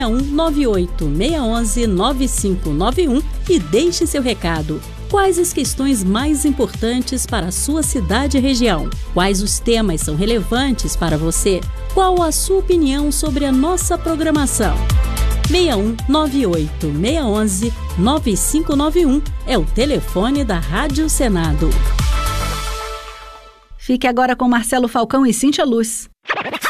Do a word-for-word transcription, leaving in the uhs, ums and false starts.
um nove oito seis um um nove cinco nove um e deixe seu recado. Quais as questões mais importantes para a sua cidade e região? Quais os temas são relevantes para você? Qual a sua opinião sobre a nossa programação? seis um nove oito seis um um nove cinco nove um é o telefone da Rádio Senado. Fique agora com Marcelo Falcão e Cíntia Luz.